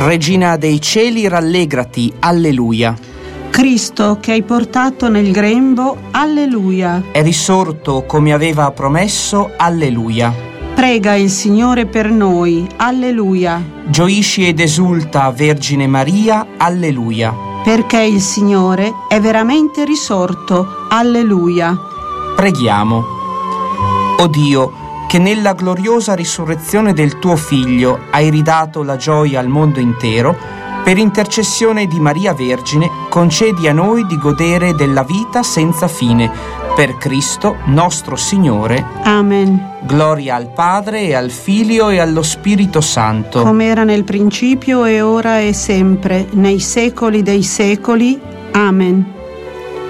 Regina dei cieli, rallegrati, alleluia. Cristo che hai portato nel grembo, alleluia. È risorto come aveva promesso, alleluia. Prega il Signore per noi, alleluia. Gioisci ed esulta, Vergine Maria, alleluia. Perché il Signore è veramente risorto, alleluia. Preghiamo. O Dio, che nella gloriosa risurrezione del tuo Figlio hai ridato la gioia al mondo intero, per intercessione di Maria Vergine, concedi a noi di godere della vita senza fine. Per Cristo nostro Signore. Amen. Gloria al Padre e al Figlio e allo Spirito Santo. Come era nel principio e ora e sempre, nei secoli dei secoli. Amen.